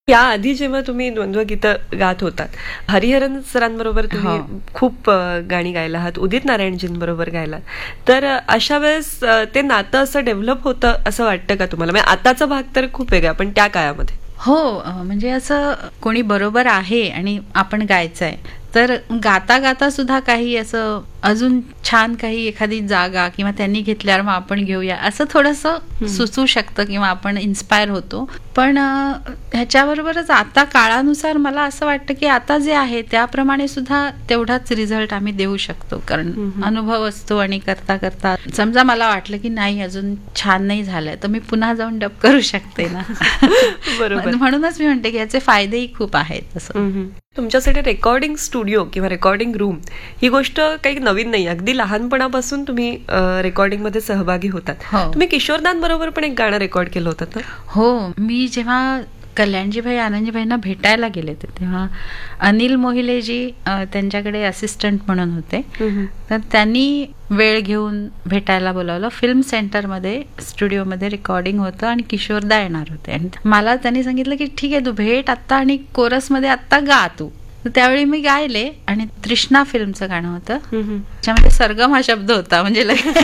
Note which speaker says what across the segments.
Speaker 1: या आधी जेव्हा तुम्ही द्वंद्व गीतं गात होतात, हरिहरन सरांबरोबर तुम्ही खूप गाणी गायला आहात, उदित नारायणजींबरोबर गायलात, तर अशा वेळेस ते नातं असं डेव्हलप होतं असं वाटतं का तुम्हाला? म्हणजे आताचा भाग तर खूप वेगळा, पण त्या काळामध्ये
Speaker 2: हो, म्हणजे असं कोणी बरोबर आहे आणि आपण गायचंय, तर गाता गाता सुद्धा काही असं अजून छान काही एखादी जागा किंवा त्यांनी घेतल्यावर मग आपण घेऊया असं थोडंसं सुचू शकतं किंवा आपण इन्स्पायर होतो. पण ह्याच्याबरोबरच आता काळानुसार मला असं वाटतं की आता जे आहे त्याप्रमाणे सुद्धा तेवढाच रिझल्ट आम्ही देऊ शकतो, कारण अनुभव असतो आणि करता करता समजा मला वाटलं की नाही अजून छान नाही झालंय तर मी पुन्हा जाऊन डब करू शकते ना.
Speaker 1: बरोबर.
Speaker 2: म्हणूनच मी म्हणते की याचे फायदेही खूप आहेत. असं
Speaker 1: तुमच्यासाठी रेकॉर्डिंग स्टुडिओ किंवा रेकॉर्डिंग रूम ही गोष्ट काही नवीन नाही, अगदी लहानपणापासून तुम्ही रेकॉर्डिंग मध्ये सहभागी होतात. तुम्ही किशोरदांबरोबर पण एक गाणं रेकॉर्ड केलं होतं ना?
Speaker 2: हो, मी जेव्हा कल्याणजीभाई आनंदजीभाईंना भेटायला गेले तेव्हा अनिल मोहिलेजी त्यांच्याकडे असिस्टंट म्हणून होते, तर त्यांनी वेळ घेऊन भेटायला बोलावलं. फिल्म सेंटरमध्ये स्टुडिओमध्ये रेकॉर्डिंग होतं आणि किशोरदा येणार होते आणि मला त्यांनी सांगितलं की ठीक आहे तू भेट आत्ता आणि कोरसमध्ये आत्ता गा तू. त्यावेळी मी गायले आणि तृष्णा फिल्मचं गाणं होतं, त्याच्यामध्ये सरगम हा शब्द होता, म्हणजे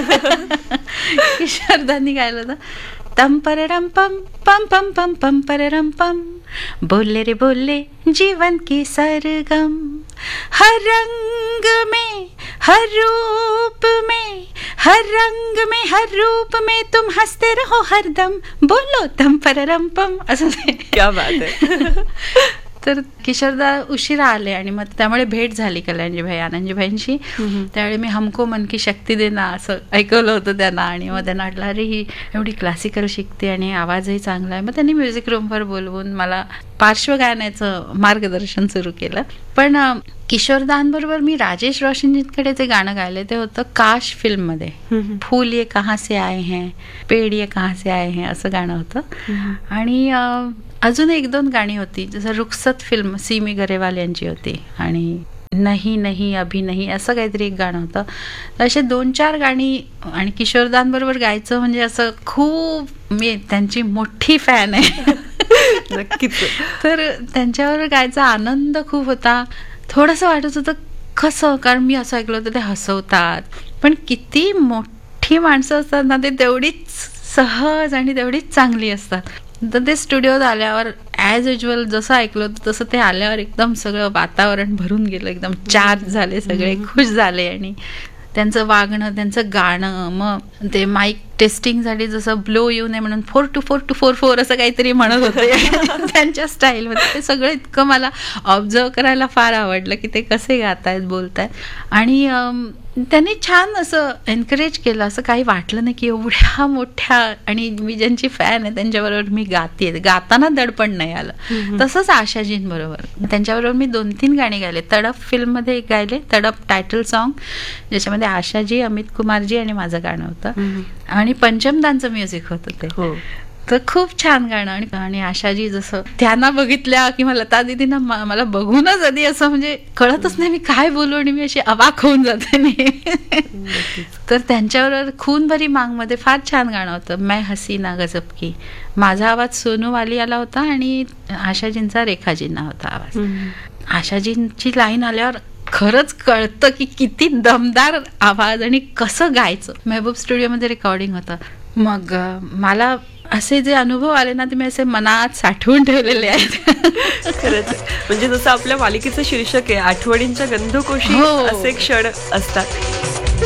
Speaker 2: किशोरदांनी गायलं होतं. तम पररम पम पम पम पम पम पररम पम, बोले रे बोले जीवन की सरगम, हर रंग में हर रूप में, हर रंग में हर रूप में तुम हंसते रहो हरदम, बोलो तम पररम पम. असं
Speaker 1: क्या बात आहे.
Speaker 2: तर किशोरदा उशिरा आले आणि मग त्यामुळे भेट झाली कल्याणजीभाई आनंदजीभाईंची. त्यावेळी मी हमको मन की शक्ती देना असं ऐकवलं होतं त्यांना आणि मग त्यांना वाटलं अरे ही एवढी क्लासिकल शिकते आणि आवाजही चांगला आहे. मग त्यांनी म्युझिक रूमवर बोलवून मला पार्श्वगायनाचं मार्गदर्शन सुरू केलं. पण किशोरदांबरोबर मी राजेश रोशनजींकडे जे गाणं गायले ते होतं काश फिल्ममध्ये, फूल ये कहाँ से आए हैं, पेड़ ये कहाँ से आए हैं असं गाणं होतं. आणि अजून एक दोन गाणी होती, जसं रुखसत फिल्म सीमी गरेवाल यांची होती आणि नहीं नहीं अभी नहीं असं काहीतरी एक गाणं होतं. असे 2-4 गाणी आणि किशोरदांबरोबर गायचं म्हणजे असं खूप, मी त्यांची मोठी फॅन आहे.
Speaker 1: नक्कीच.
Speaker 2: तर त्यांच्यावर गायचा आनंद खूप होता. थोडंसं वाटत होतं कसं, कारण मी असं ऐकलं होतं ते हसवतात, पण किती मोठी माणसं असतात ना ते तेवढीच सहज आणि तेवढीच चांगली असतात. तर ते स्टुडिओत आल्यावर ॲज युज्युअल जसं ऐकलं होतं तसं ते आल्यावर एकदम सगळं वातावरण भरून गेलं, एकदम चार्ज झाले, सगळे खुश झाले. आणि त्यांचं वागणं, त्यांचं गाणं, मग ते माईक टेस्टिंगसाठी जसं ब्लो येऊ नये म्हणून 4-2-4-2-4-4 असं काहीतरी म्हणत होते त्यांच्या स्टाईलमध्ये. ते सगळं इतकं मला ऑब्झर्व करायला फार आवडलं की ते कसे गातायत, बोलतायत. आणि त्यांनी छान असं एनकरेज केलं, असं काही वाटलं नाही की एवढ्या मोठ्या, आणि मी ज्यांची फॅन आहे त्यांच्याबरोबर मी गाते, गाताना दडपण नाही आलं. तसंच आशाजींबरोबर त्यांच्याबरोबर मी 2-3 गाणी गायले. तडप फिल्ममध्ये एक गायले, तडप टायटल सॉन्ग, ज्याच्यामध्ये आशाजी, अमित कुमारजी आणि माझं गाणं होतं आणि पंचमदांचं म्युझिक होतं ते. तर खूप छान गाणं. आणि आशाजी जसं त्यांना बघितल्या किंवा लता दिदींना मला बघूनच आधी असं म्हणजे कळतच नाही मी काय बोलू आणि मी अशी अवाक होऊन जाते नाही. तर त्यांच्याबरोबर खून भरी मांग मध्ये फार छान गाणं होतं, मैं हसीना गजब की. माझा आवाज सोनू वालियाला होता आणि आशाजींचा रेखाजींना होता आवाज. आशाजींची लाईन आल्यावर खरंच कळतं की किती दमदार आवाज आणि कसं गायचं. मेहबूब स्टुडिओमध्ये रेकॉर्डिंग होतं. मग मला असे जे अनुभव आले ना ते मी असे मनात साठवून ठेवलेले आहेत.
Speaker 1: खरंच, म्हणजे जसं आपल्या मालिकेचं शीर्षक आहे आठवणींच्या गंधकोशी, असे क्षण असतात.